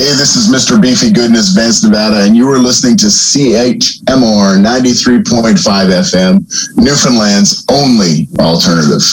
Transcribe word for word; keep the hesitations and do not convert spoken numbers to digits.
Hey, this is Mister Beefy Goodness, Vance, Nevada, and you are listening to C H M R ninety-three point five F M, Newfoundland's only alternative.